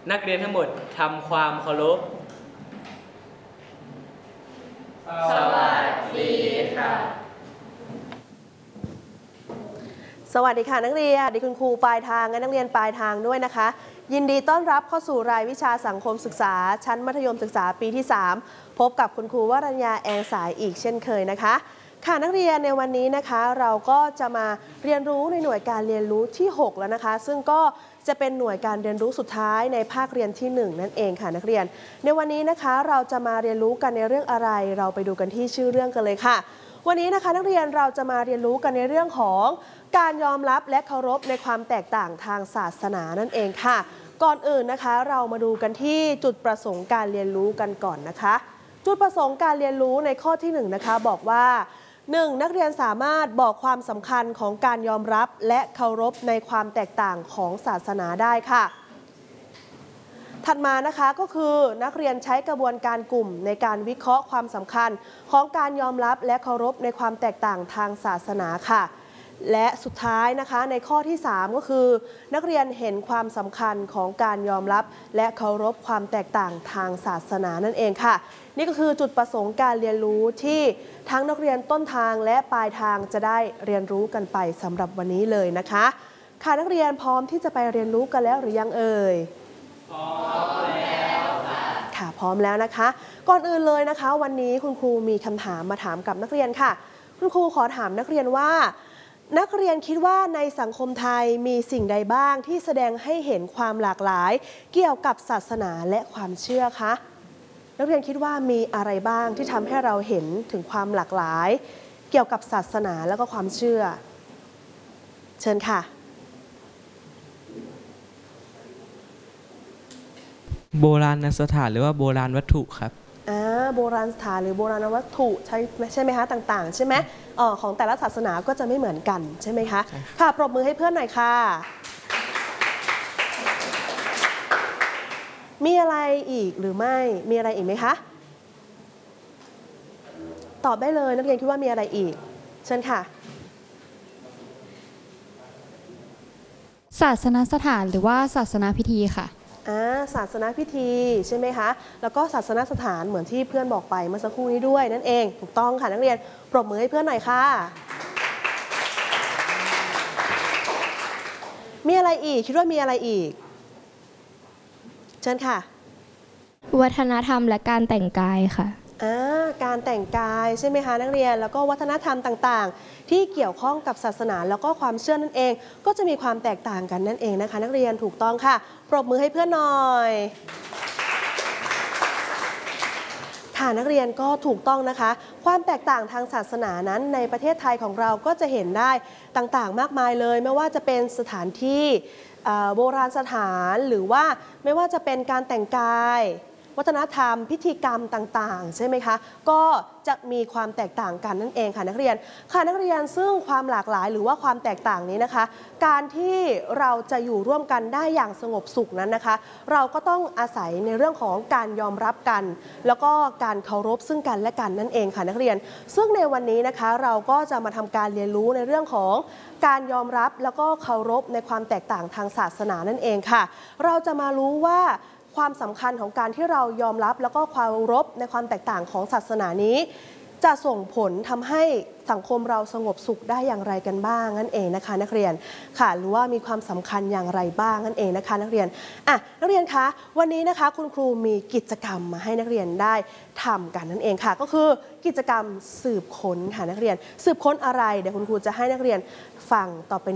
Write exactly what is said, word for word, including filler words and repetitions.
นักเรียนทั้งหมดทำความเคารพสวัสดีค่ะสวัสดีค่ะนักเรียนดิคุณครูปลายทางและนักเรียนปลายทางด้วยนะคะยินดีต้อนรับเข้าสู่รายวิชาสังคมศึกษาชั้นมัธยมศึกษาปีที่สามพบกับคุณครูวรัญญาแองสายอีกเช่นเคยนะคะค่ะนักเรียนในวันนี้นะคะเราก็จะมาเรียนรู้ในหน่วยการเรียนรู้ที่หกแล้วนะคะซึ่งก็จะเป็นหน่วยการเรียนรู้สุดท้ายในภาคเรียนที่หนึ่งนั่นเองค่ะนักเรียนในวันนี้นะคะเราจะมาเรียนรู้กันในเรื่องอะไรเราไปดูกันที่ชื่อเรื่องกันเลยค่ะวันนี้นะคะนักเรียนเราจะมาเรียนรู้กันในเรื่องของการยอมรับและเคารพในความแตกต่างทางศาสนานั่นเองค่ะก่อนอื่นนะคะเรามาดูกันที่จุดประสงค์การเรียนรู้กันก่อนนะคะจุดประสงค์การเรียนรู้ในข้อที่หนึ่งนะคะบอกว่าหนึ่งนักเรียนสามารถบอกความสำคัญของการยอมรับและเคารพในความแตกต่างของศาสนาได้ค่ะถัดมานะคะก็คือนักเรียนใช้กระบวนการกลุ่มในการวิเคราะห์ความสำคัญของการยอมรับและเคารพในความแตกต่างทางศาสนาค่ะและสุดท้ายนะคะในข้อที่สามก็คือนักเรียนเห็นความสำคัญของการยอมรับและเคารพความแตกต่างทางศาสนานั่นเองค่ะนี่ก็คือจุดประสงค์การเรียนรู้ที่ทั้งนักเรียนต้นทางและปลายทางจะได้เรียนรู้กันไปสำหรับวันนี้เลยนะคะค่ะนักเรียนพร้อมที่จะไปเรียนรู้กันแล้วหรือยังเอ่ยพร้อมแล้วค่ะค่ะพร้อมแล้วนะคะก่อนอื่นเลยนะคะวันนี้คุณครูมีคำถามมาถามกับนักเรียนค่ะคุณครูขอถามนักเรียนว่านักเรียนคิดว่าในสังคมไทยมีสิ่งใดบ้างที่แสดงให้เห็นความหลากหลายเกี่ยวกับศาสนาและความเชื่อคะนักเรียนคิดว่ามีอะไรบ้างที่ทำให้เราเห็นถึงความหลากหลายเกี่ยวกับศาสนาและก็ความเชื่อเชิญค่ะโบราณสถานหรือว่าโบราณวัตถุครับอ่าโบราณสถานหรือโบราณวัตถุใช่ใช่ไหมคะต่างๆใช่ไหมอ๋อของแต่ละศาสนาก็จะไม่เหมือนกันใช่ไหมคะค่ะปรบมือให้เพื่อนหน่อยค่ะมีอะไรอีกหรือไม่มีอะไรอีกไหมคะตอบได้เลยนักเรียนคิดว่ามีอะไรอีกเชิญค่ะศาสนสถานหรือว่าศาสนาพิธีค่ะอ่าศาสนาพิธีใช่ไหมคะแล้วก็ศาสนสถานเหมือนที่เพื่อนบอกไปเมื่อสักครู่นี้ด้วยนั่นเองถูกต้องค่ะนักเรียนปรบมือให้เพื่อนหน่อยค่ะมีอะไรอีกคิดว่ามีอะไรอีกเชิญค่ะวัฒนธรรมและการแต่งกายค่ะอ่าการแต่งกายใช่ไหมคะนักเรียนแล้วก็วัฒนธรรมต่างๆที่เกี่ยวข้องกับศาสนาแล้วก็ความเชื่อนั่นเองก็จะมีความแตกต่างกันนั่นเองนะคะนักเรียนถูกต้องค่ะปรบมือให้เพื่อนหน่อยค่ะนักเรียนก็ถูกต้องนะคะความแตกต่างทางศาสนานั้นในประเทศไทยของเราก็จะเห็นได้ต่างๆมากมายเลยไม่ว่าจะเป็นสถานที่โบราณสถานหรือว่าไม่ว่าจะเป็นการแต่งกายวัฒนธรรมพิธีกรรมต่างๆใช่ไหมคะก็จะมีความแตกต่างกันนั่นเองค่ะนักเรียนค่ะนักเรียนซึ่งความหลากหลายหรือว่าความแตกต่างนี้นะคะการที่เราจะอยู่ร่วมกันได้อย่างสงบสุขนั้นนะคะเราก็ต้องอาศัยในเรื่องของการยอมรับกันแล้วก็การเคารพซึ่งกันและกันนั่นเองค่ะนักเรียนซึ่งในวันนี้นะคะเราก็จะมาทำการเรียนรู้ในเรื่องของการยอมรับแล้วก็เคารพในความแตกต่างทางศาสนานั่นเองค่ะเราจะมารู้ว่าความสำคัญของการที่เรายอมรับแล้วก็เคารพในความแตกต่างของศาสนานี้จะส่งผลทำให้สังคมเราสงบสุขได้อย่างไรกันบ้างนั่นเองนะคะนักเรียนค่ะหรือว่ามีความสำคัญอย่างไรบ้างนั่นเองนะคะนักเรียนอ่ะนักเรียนคะวันนี้นะคะคุณครูมีกิจกรรมมาให้นักเรียนได้ทำกันนั่นเองค่ะก็คือกิจกรรมสืบค้นค่ะนักเรียนสืบค้นอะไรเดี๋ยวคุณครูจะให้นักเรียนฟังต่อไป